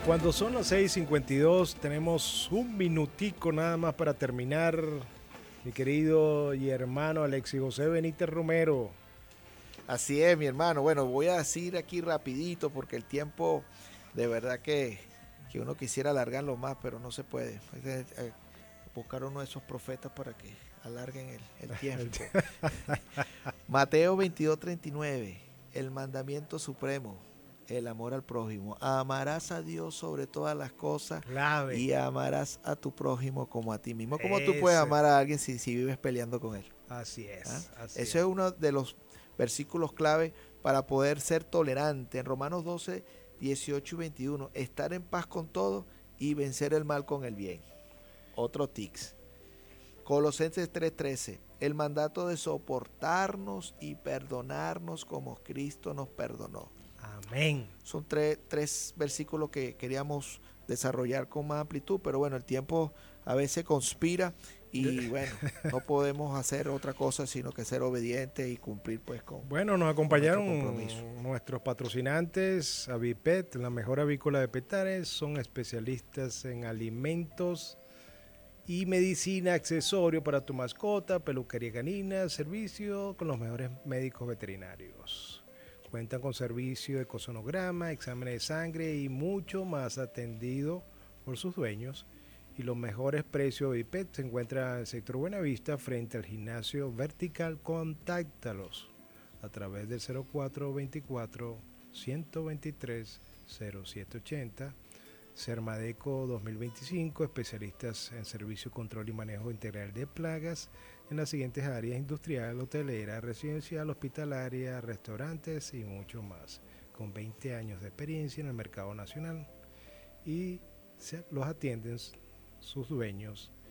Cuando son las 6:52, tenemos un minutico nada más para terminar. Mi querido y hermano Alexis José Benítez Romero. Así es, mi hermano. Bueno, voy a decir aquí rapidito porque el tiempo de verdad que uno quisiera alargarlo más, pero no se puede. Hay que buscar uno de esos profetas para que alarguen el tiempo. Mateo 22:39, el mandamiento supremo, el amor al prójimo. Amarás a Dios sobre todas las cosas Clave. y amarás a tu prójimo como a ti mismo. ¿Cómo tú puedes Ese. amar a alguien si vives peleando con él? Así ¿Ah? es, así Eso es es. uno de los versículos clave para poder ser tolerante. En Romanos 12, 18 y 21, estar en paz con todo y vencer el mal con el bien. Otro tics. Colosenses 3:13, el mandato de soportarnos y perdonarnos como Cristo nos perdonó. Amén. Son tres versículos que queríamos desarrollar con más amplitud, pero bueno, el tiempo a veces conspira y bueno, no podemos hacer otra cosa sino que ser obedientes y cumplir pues Bueno, nos con nuestro compromiso. acompañaron nuestros patrocinantes, Avipet, la mejor avícola de Petare. Son especialistas en alimentos y medicina, accesorio para tu mascota, peluquería canina, servicio con los mejores médicos veterinarios. Cuentan con servicio de ecosonograma, exámenes de sangre y mucho más atendido por sus dueños. Y los mejores precios de IPET se encuentran en el sector Buenavista frente al gimnasio Vertical. Contáctalos a través del 0424 123 0780. Sermadeco 2025, especialistas en servicio, control y manejo integral de plagas en las siguientes áreas: industrial, hotelera, residencial, hospitalaria, restaurantes y mucho más, con 20 años de experiencia en el mercado nacional. Y los atienden sus dueños